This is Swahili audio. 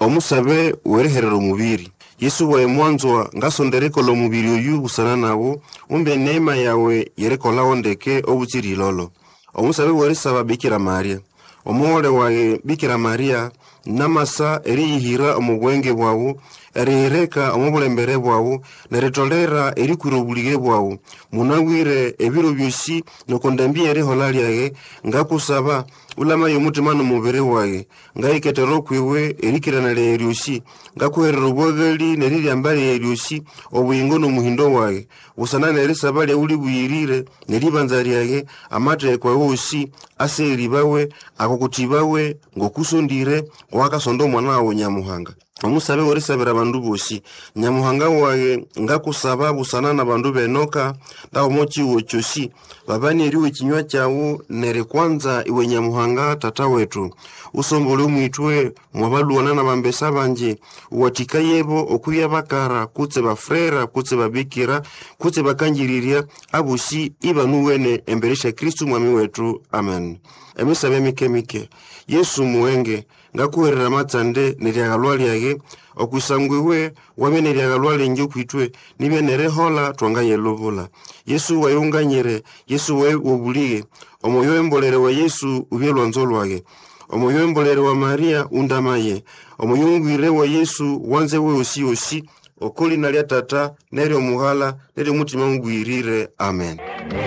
omusabe wereherero mubiri. Yesu wa mwanzo ngasondereko lo mubiri oyu busana nawo umbe neema yawe yerekola ondeke obutiri lolo. Omusabe weresaba Bikira Maria. Omuhole wa Bikira Maria namasa erihira omugwenge bwawo erereka omubulembere bwawo neretolera erikurobulige bwawo munawire ebiro byosi nokondambia eriholaliage ngakusaba ulama yomutima nomubere wawe ngaiketero kwiwe erikiranale eryosi ngakuherero bwageli neririambale eryosi obuyingo nomuhindo wawe usana nerisaba lya uli buyirire neribanzariage amatekwa wosi aseri bawe akokutibawe ngokusondire wakasondo mwana wawe Nyamuhanga. Omusabe weresabira bandu bosi Nyamuhanga wawe ngakusaba busana na bandu benoka ndaho mochi wochosi babani eriwe kinywa cyawo nere kwanza iwe Nyamuhanga tata wetu usombole mwitwe mwabaluana na bambesa banje uwatika yebo okuya bakara kutse bafrera kutse babikira kutse bakanjiriria abusi ibanuwene emberesha Kristu mwami wetu amen. Emisabe mike Yesu muwenge ngakuherera matsande neriagalwali yage okusangwiwe wamene neriagalwali njo kwitwe nibe nerehola twanga yelovola. Yesu wayunganyere Yesu we obulige omoyo embolere wa Yesu ubyelwa nzolwage omoyo embolere wa Maria undamaye omoyo wa Yesu wanze we osi okoli nalya tata neri omuhala neri mutima ngwirire amen.